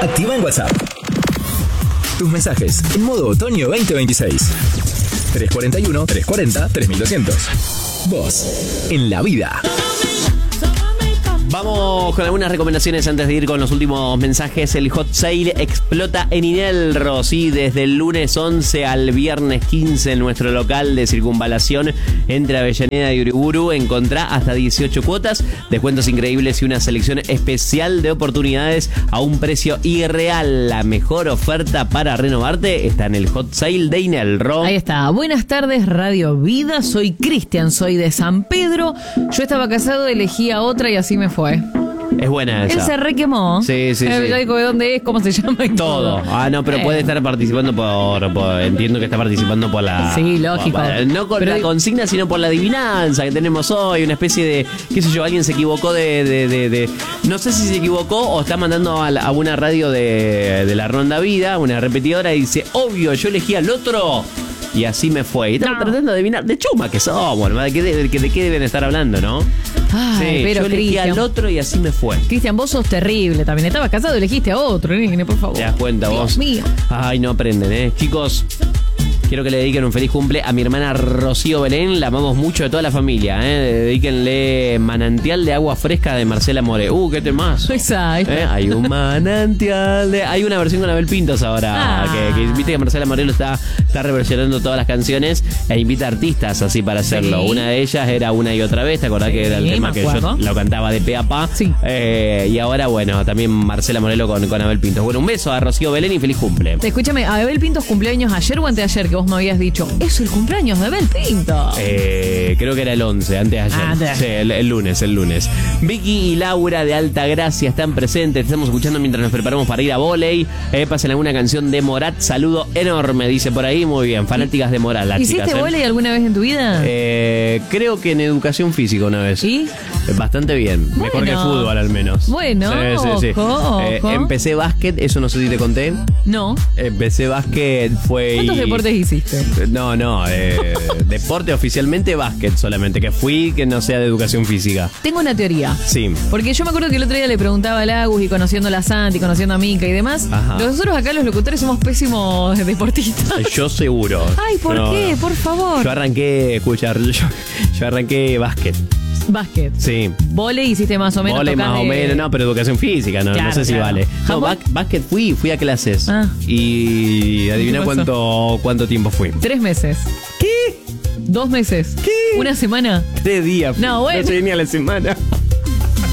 activa en WhatsApp tus mensajes en modo otoño 2026. 341-340-3200. Vos, en la vida. Vamos con algunas recomendaciones antes de ir con los últimos mensajes. El hot sale explota en Inelro, sí, desde el lunes 11 al viernes 15 en nuestro local de circunvalación entre Avellaneda y Uriburu. Encontrá hasta 18 cuotas, descuentos increíbles y una selección especial de oportunidades a un precio irreal. La mejor oferta para renovarte está en el hot sale de Inelro. Ahí está. Buenas tardes, Radio Vida. Soy Cristian, soy de San Pedro. Yo estaba casado, elegí a otra y así me fue. Es buena esa. Él se requemó. Sí. Ya dijo de dónde es, cómo se llama y todo. No, pero puede estar participando por entiendo que está participando por la... Sí, lógico. No con la consigna, sino por la adivinanza que tenemos hoy. Una especie de, qué sé yo, alguien se equivocó de no sé si se equivocó o está mandando a una radio de la Ronda Vida, una repetidora, y dice, obvio, yo elegí al otro. Y así me fue. Y estamos tratando de adivinar de chuma que somos, ¿no? ¿De qué deben estar hablando, no? Ay, sí, pero yo elegí al otro y así me fue. Cristian, vos sos terrible también. Estabas casado, elegiste a otro, nene, por favor. ¿Te das cuenta vos? Dios mío. Ay, no aprenden, chicos. Quiero que le dediquen un feliz cumple a mi hermana Rocío Belén. La amamos mucho de toda la familia. Dedíquenle Manantial de Agua Fresca de Marcela More. ¿Qué temazo? Hay un manantial de... Hay una versión con Abel Pintos ahora. Que viste que Marcela Morelo está reversionando todas las canciones e invita artistas así para hacerlo. Sí. Una de ellas era Una y Otra Vez. ¿Te acordás que era el tema que yo lo cantaba de pe a pa? Sí. Y ahora, bueno, también Marcela Morelo con Abel Pintos. Bueno, un beso a Rocío Belén y feliz cumple. Escúchame, Abel Pintos cumpleaños ayer o anteayer, que vos me habías dicho, es el cumpleaños de Abel Pintos. Creo que era el 11, antes de ayer. Sí, el lunes. Vicky y Laura de Altagracia están presentes. Estamos escuchando mientras nos preparamos para ir a vóley. Pasen alguna canción de Morat. Saludo enorme, dice por ahí. Muy bien, fanáticas de Morat, las chicas. ¿Hiciste vóley alguna vez en tu vida? Creo que en educación física una vez. ¿Y? Bastante bien. Bueno. Mejor que fútbol al menos. Bueno, sí. Ojo. Empecé básquet, eso no sé si te conté. No. Empecé básquet, ¿Cuántos deportes hiciste? No, deporte oficialmente básquet solamente, que no sea de educación física. Tengo una teoría. Sí. Porque yo me acuerdo que el otro día le preguntaba a Lagus y conociendo a la Santi, conociendo a Mica y demás. Ajá. Nosotros acá los locutores somos pésimos deportistas. Yo seguro. Ay, ¿por qué? Por favor. Yo arranqué básquet. Básquet. Sí. Vóley hiciste más o menos. Vóley más o menos, no, pero educación física, no sé si vale. No, básquet fui a clases. Y adivina cuánto tiempo fui. 3 meses. ¿Qué? 2 meses. ¿Qué? ¿Una semana? 3 días. No, bueno. No llegué ni a la semana.